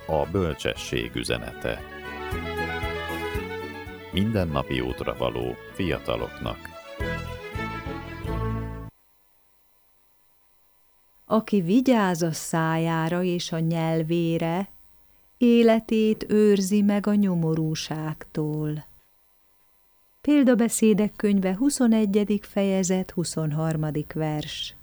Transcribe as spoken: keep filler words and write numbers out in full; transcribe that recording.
A bölcsesség üzenete. Mindennapi útra való fiataloknak. Aki vigyáz a szájára és a nyelvére, életét őrzi meg a nyomorúságtól. Példabeszédek könyve huszonegyedik fejezet huszonharmadik vers.